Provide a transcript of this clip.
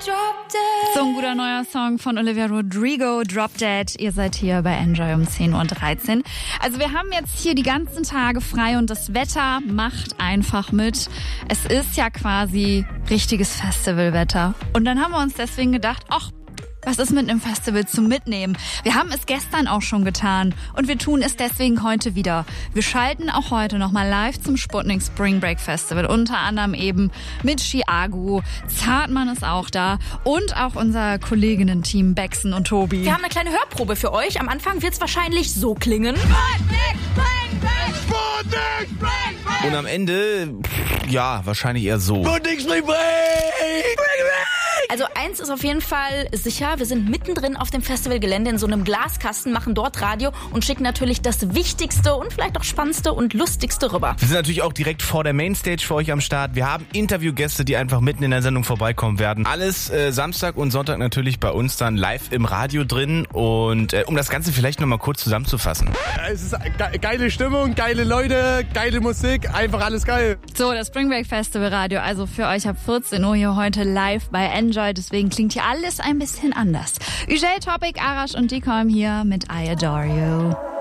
So ein guter neuer Song von Olivia Rodrigo, Drop Dead. Ihr seid hier bei Enjoy um 10.13 Uhr. Also wir haben jetzt hier die ganzen Tage frei und das Wetter macht einfach mit. Es ist ja quasi richtiges Festivalwetter. Und dann haben wir uns deswegen gedacht, ach, was ist mit einem Festival zum Mitnehmen? Wir haben es gestern auch schon getan und wir tun es deswegen heute wieder. Wir schalten auch heute nochmal live zum Sputnik Spring Break Festival. Unter anderem eben mit Chiago, Zartmann ist auch da und auch unser Kolleginnen-Team Bexen und Tobi. Wir haben eine kleine Hörprobe für euch. Am Anfang wird es wahrscheinlich so klingen. Und am Ende, ja, wahrscheinlich eher so. Also eins ist auf jeden Fall sicher, wir sind mittendrin auf dem Festivalgelände in so einem Glaskasten, machen dort Radio und schicken natürlich das Wichtigste und vielleicht auch Spannendste und Lustigste rüber. Wir sind natürlich auch direkt vor der Mainstage für euch am Start. Wir haben Interviewgäste, die einfach mitten in der Sendung vorbeikommen werden. Alles Samstag und Sonntag natürlich bei uns dann live im Radio drin. Und um das Ganze vielleicht nochmal kurz zusammenzufassen. Es ist geile Stimmung, geile Leute, geile Musik, einfach alles geil. So, das Spring Break Festival Radio, also für euch ab 14 Uhr hier heute live bei Enjoy. Deswegen klingt hier alles ein bisschen anders. Ujel, Topic, Arash und Decoy hier mit I Adore You.